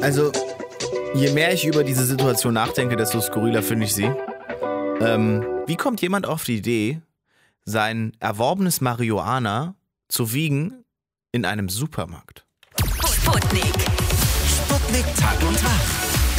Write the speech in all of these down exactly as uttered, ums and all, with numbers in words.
Also, je mehr ich über diese Situation nachdenke, desto skurriler finde ich sie. Ähm, wie kommt jemand auf die Idee, sein erworbenes Marihuana zu wiegen in einem Supermarkt? Sputnik. Sputnik Tag und Wach.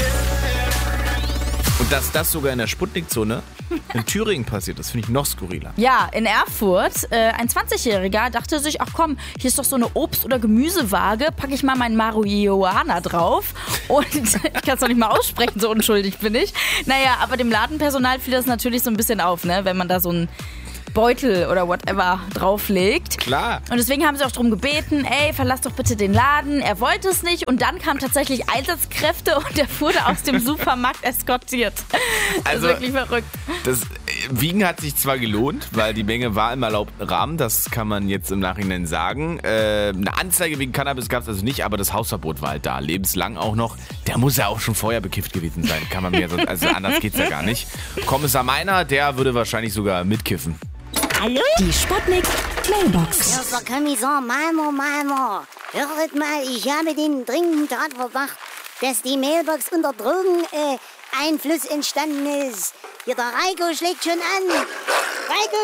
Und dass das sogar in der Sputnik-Zone in Thüringen passiert, das finde ich noch skurriler. Ja, in Erfurt, äh, ein zwanzigjähriger dachte sich, ach komm, hier ist doch so eine Obst- oder Gemüsewaage, packe ich mal meinen Marihuana drauf. Und ich kann es doch nicht mal aussprechen, so unschuldig bin ich. Naja, aber dem Ladenpersonal fiel das natürlich so ein bisschen auf, ne, wenn man da so ein Beutel oder whatever drauflegt. Klar. Und deswegen haben sie auch darum gebeten, ey, verlass doch bitte den Laden. Er wollte es nicht und dann kamen tatsächlich Einsatzkräfte und er wurde aus dem Supermarkt eskortiert. Das Also, ist wirklich verrückt. Das Wiegen hat sich zwar gelohnt, weil die Menge war im erlaubten Rahmen, das kann man jetzt im Nachhinein sagen. Äh, eine Anzeige wegen Cannabis gab es also nicht, aber das Hausverbot war halt da, lebenslang auch noch. Der muss ja auch schon vorher bekifft gewesen sein, kann man mir sonst, also anders geht's ja gar nicht. Kommissar Meiner, der würde wahrscheinlich sogar mitkiffen. Hallo? Die Sputnik Mailbox. Hier ist der Kommissar Malmo Malmo. Hört mal, ich habe den dringenden Tatverdacht, dass die Mailbox unter Drogeneinfluss äh, entstanden ist. Hier, der Reiko schlägt schon an. Reiko,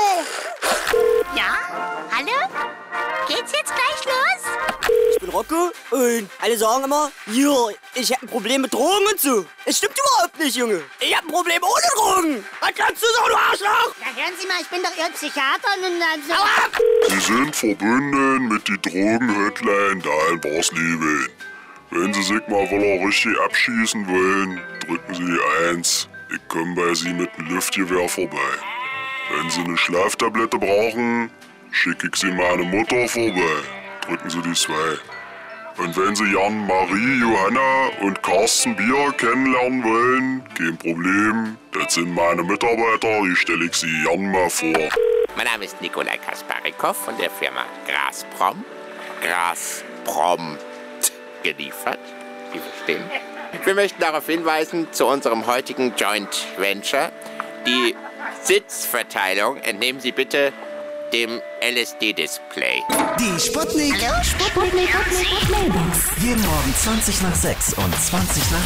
Ruhe! Ja? Hallo? Geht's jetzt gleich los? Ich bin Rocco und alle sagen immer, ja, ich hab ein Problem mit Drogen und so. Es stimmt überhaupt nicht, Junge. Ich hab ein Problem ohne Drogen. Was kannst du so, du Arschloch? Na, hören Sie mal, ich bin doch Ihr Psychiater. Und also Hau ab! Sie sind verbunden mit die Drogen-Hotline der Albarsleben. Wenn Sie sich mal wohl richtig abschießen wollen, drücken Sie die eins. Ich komme bei Sie mit dem Luftgewehr vorbei. Wenn Sie eine Schlaftablette brauchen, schicke ich Sie meine Mutter vorbei. Drücken Sie die zwei. Und wenn Sie Jan, Marie, Johanna und Carsten Bier kennenlernen wollen, kein Problem. Das sind meine Mitarbeiter, die stelle ich Sie gern mal vor. Mein Name ist Nikolai Kasparikow von der Firma Grasprom. Grasprom geliefert. Sie verstehen? Wir möchten darauf hinweisen, zu unserem heutigen Joint Venture. Die Sitzverteilung entnehmen Sie bitte dem L S D-Display. Die Sputnik. Hallo? Sputnik Mailbox. Jeden Morgen zwanzig nach sechs und zwanzig nach